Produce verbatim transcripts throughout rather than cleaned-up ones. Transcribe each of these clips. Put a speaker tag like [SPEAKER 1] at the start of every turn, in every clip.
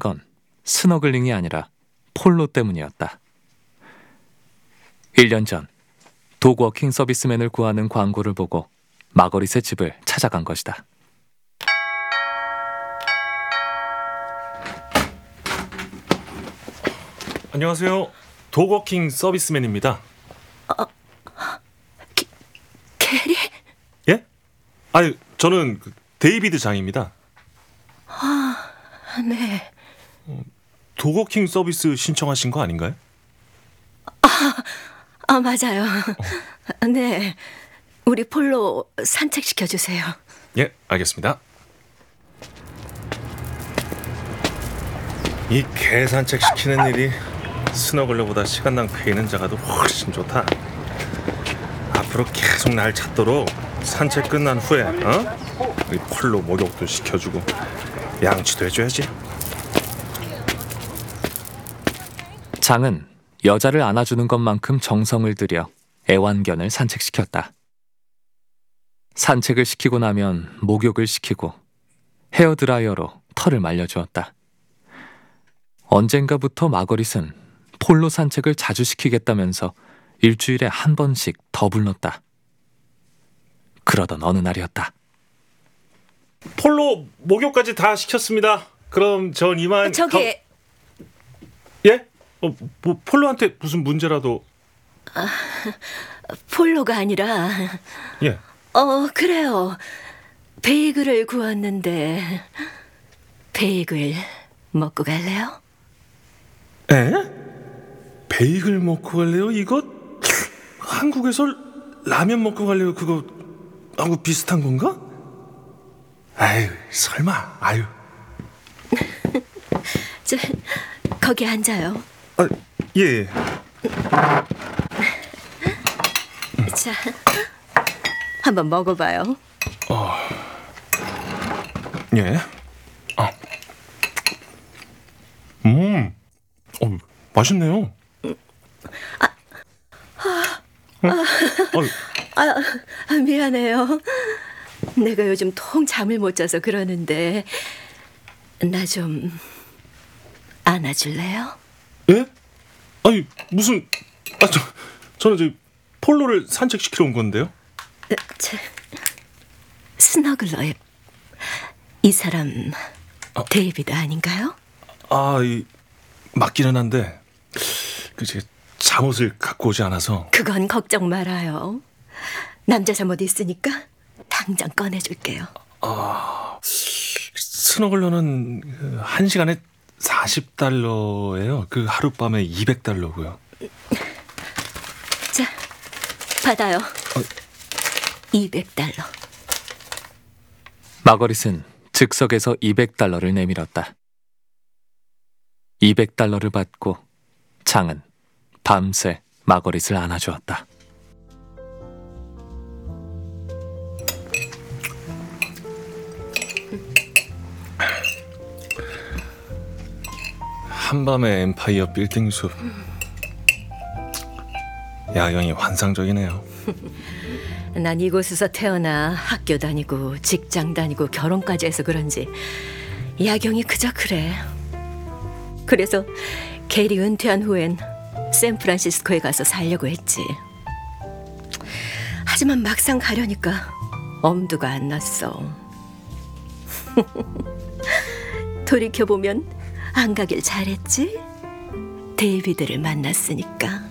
[SPEAKER 1] 건 스너글링이 아니라 폴로 때문이었다. 일 년 전 독워킹 서비스맨을 구하는 광고를 보고 마거릿의 집을 찾아간 것이다.
[SPEAKER 2] 안녕하세요. 독워킹 서비스맨입니다.
[SPEAKER 3] 어, 게, 게리?
[SPEAKER 2] 예? 아유, 저는 그 데이비드 장입니다.
[SPEAKER 3] 아, 네.
[SPEAKER 2] 어, 독워킹 서비스 신청하신 거 아닌가요?
[SPEAKER 3] 아, 아 맞아요. 어. 네, 우리 폴로 산책시켜주세요.
[SPEAKER 2] 예, 알겠습니다. 이 개 산책시키는 일이 스너글러보다 시간 낭비하는 자가도 훨씬 좋다. 앞으로 계속 날 찾도록 산책 끝난 후에 어? 우리 폴로 목욕도 시켜주고 양치도 해줘야지.
[SPEAKER 1] 장은 여자를 안아주는 것만큼 정성을 들여 애완견을 산책시켰다. 산책을 시키고 나면 목욕을 시키고 헤어드라이어로 털을 말려주었다. 언젠가부터 마거릿은 폴로 산책을 자주 시키겠다면서 일주일에 한 번씩 더 불렀다. 그러던 어느 날이었다.
[SPEAKER 2] 폴로 목욕까지 다 시켰습니다. 그럼 전 이만
[SPEAKER 3] 저기...
[SPEAKER 2] 가... 예? 어, 뭐 폴로한테 무슨 문제라도...
[SPEAKER 3] 아, 폴로가 아니라...
[SPEAKER 2] 예.
[SPEAKER 3] 어, 그래요. 베이글을 구웠는데 베이글 먹고 갈래요?
[SPEAKER 2] 에? 베이글 먹고 갈래요? 이거 한국에서 라면 먹고 갈래요? 그거 하고 비슷한 건가? 아유, 설마. 아유.
[SPEAKER 3] 저, 거기 앉아요.
[SPEAKER 2] 아, 예.
[SPEAKER 3] 자, 한번 먹어봐요.
[SPEAKER 2] 어, 예. 아, 음, 어, 맛있네요.
[SPEAKER 3] 아, 아, 아, 아, 아, 미안해요. 내가 요즘 통 잠을 못 자서 그러는데 나 좀 안아줄래요?
[SPEAKER 2] 예? 아니 무슨? 아, 저 저는 저 폴로를 산책시키러 온 건데요.
[SPEAKER 3] 저, 스너글러의 이 사람 아, 데이비드 아닌가요?
[SPEAKER 2] 아, 이, 맞기는 한데 그 제 잠옷을 갖고 오지 않아서.
[SPEAKER 3] 그건 걱정 말아요. 남자 잠옷 있으니까 당장 꺼내줄게요.
[SPEAKER 2] 아, 스너글러는 한 시간에 사십 달러예요. 그 하룻밤에 이백 달러고요.
[SPEAKER 3] 자, 받아요. 어. 이백 달러.
[SPEAKER 1] 마거릿은 즉석에서 이백 달러를 내밀었다. 이백 달러를 받고 장은 밤새 마거릿을 안아주었다.
[SPEAKER 2] 한밤의 엠파이어 빌딩 숲. 야경이 환상적이네요.
[SPEAKER 3] 난 이곳에서 태어나 학교 다니고 직장 다니고 결혼까지 해서 그런지 야경이 그저 그래. 그래서 게리 은퇴한 후엔 샌프란시스코에 가서 살려고 했지. 하지만 막상 가려니까 엄두가 안 났어. 돌이켜보면 안 가길 잘했지? 데이비드를 만났으니까.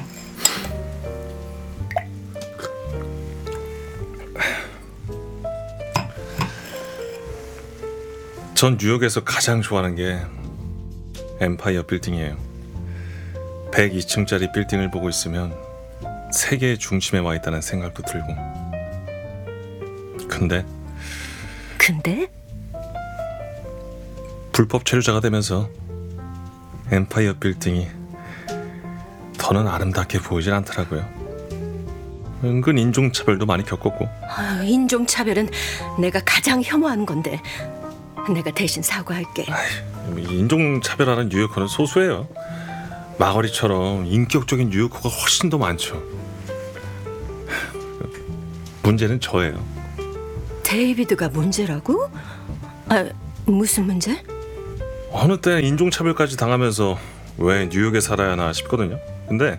[SPEAKER 2] 전 뉴욕에서 가장 좋아하는 게 엠파이어 빌딩이에요. 백이 층짜리 빌딩을 보고 있으면 세계의 중심에 와 있다는 생각도 들고. 근데
[SPEAKER 3] 근데?
[SPEAKER 2] 불법 체류자가 되면서 엠파이어 빌딩이 더는 아름답게 보이질 않더라고요. 은근 인종차별도 많이 겪었고.
[SPEAKER 3] 아유, 인종차별은 내가 가장 혐오하는 건데 내가 대신 사과할게.
[SPEAKER 2] 아유, 인종차별하는 뉴요커는 소수예요. 마거릿처럼 인격적인 뉴요커가 훨씬 더 많죠. 문제는 저예요.
[SPEAKER 3] 데이비드가 문제라고? 아, 무슨 문제?
[SPEAKER 2] 어느 때 인종차별까지 당하면서 왜 뉴욕에 살아야 하나 싶거든요. 근데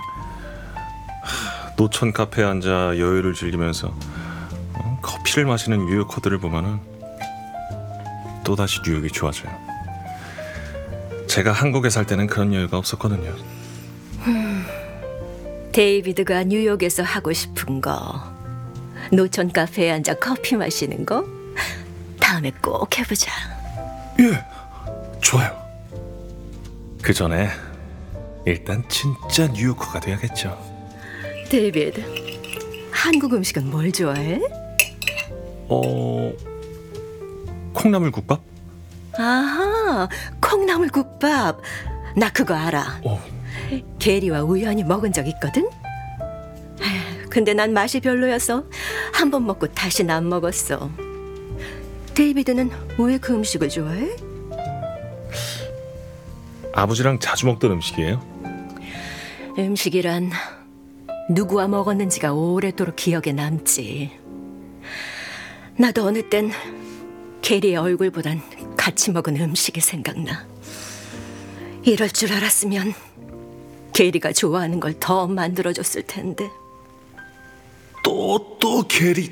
[SPEAKER 2] 하, 노천 카페에 앉아 여유를 즐기면서 어, 커피를 마시는 뉴요커들을 보면은 또다시 뉴욕이 좋아져요. 제가 한국에 살 때는 그런 여유가 없었거든요.
[SPEAKER 3] 데이비드가 뉴욕에서 하고 싶은 거, 노천 카페에 앉아 커피 마시는 거, 다음에 꼭 해보자.
[SPEAKER 2] 예, 좋아요. 그 전에 일단 진짜 뉴요커가 돼야겠죠.
[SPEAKER 3] 데이비드, 한국 음식은 뭘 좋아해?
[SPEAKER 2] 어, 콩나물국밥?
[SPEAKER 3] 아하, 콩나물국밥. 나 그거 알아.
[SPEAKER 2] 어,
[SPEAKER 3] 게리와 우연히 먹은 적 있거든. 에휴, 근데 난 맛이 별로여서 한 번 먹고 다시는 안 먹었어. 데이비드는 왜 그 음식을 좋아해?
[SPEAKER 2] 아버지랑 자주 먹던 음식이에요.
[SPEAKER 3] 음식이란 누구와 먹었는지가 오래도록 기억에 남지. 나도 어느 땐 게리의 얼굴보단 같이 먹은 음식이 생각나. 이럴 줄 알았으면 게리가 좋아하는 걸 더 만들어줬을 텐데.
[SPEAKER 2] 또, 또 게리.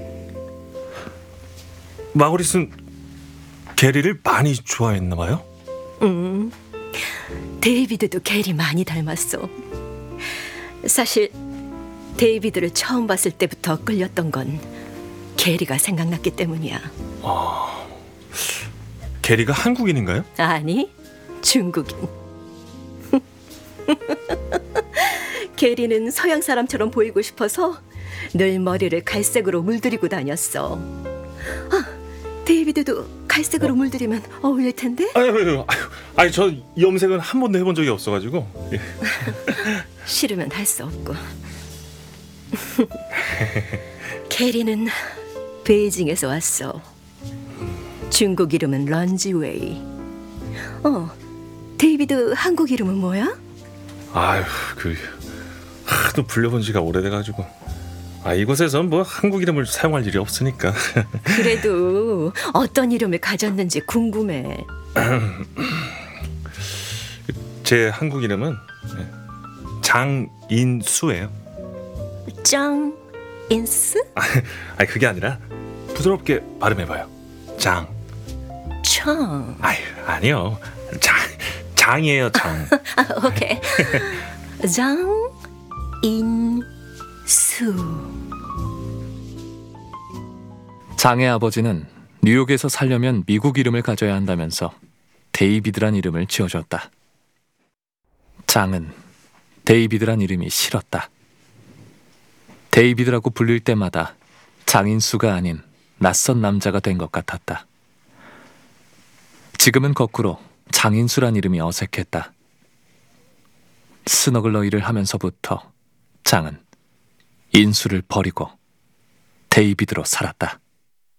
[SPEAKER 2] 마거릿은 게리를 많이 좋아했나 봐요?
[SPEAKER 3] 음, 데이비드도 게리 많이 닮았어. 사실 데이비드를 처음 봤을 때부터 끌렸던 건 게리가 생각났기 때문이야.
[SPEAKER 2] 게리가 한국인인가요?
[SPEAKER 3] 아니, 중국인. 게리는 서양 사람처럼 보이고 싶어서 늘 머리를 갈색으로 물들이고 다녔어. 아, 데이비드도 갈색으로 어? 물들이면 어울릴 텐데?
[SPEAKER 2] 아유, 아유, 아유, 아유, 저 염색은 한 번도 해본 적이 없어가지고. 예.
[SPEAKER 3] 싫으면 할 수 없고. 게리는 베이징에서 왔어. 중국 이름은 런지웨이. 어, 데이비드 한국 이름은 뭐야?
[SPEAKER 2] 아유, 그 하도 불려본 지가 오래돼가지고. 아, 이곳에선 뭐 한국 이름을 사용할 일이 없으니까.
[SPEAKER 3] 그래도 어떤 이름을 가졌는지 궁금해.
[SPEAKER 2] 제 한국 이름은 장인수예요.
[SPEAKER 3] 장인수?
[SPEAKER 2] 아니, 그게 아니라 부드럽게 발음해봐요. 장.
[SPEAKER 3] 청.
[SPEAKER 2] 아유, 아니요. 장, 장이에요, 장.
[SPEAKER 3] 아, 오케이. 장인수.
[SPEAKER 1] 장의 아버지는 뉴욕에서 살려면 미국 이름을 가져야 한다면서 데이비드란 이름을 지어줬다. 장은 데이비드란 이름이 싫었다. 데이비드라고 불릴 때마다 장인수가 아닌 낯선 남자가 된 것 같았다. 지금은 거꾸로 장인수란 이름이 어색했다. 스너글러이를 하면서부터 장은 인수를 버리고 데이비드로 살았다.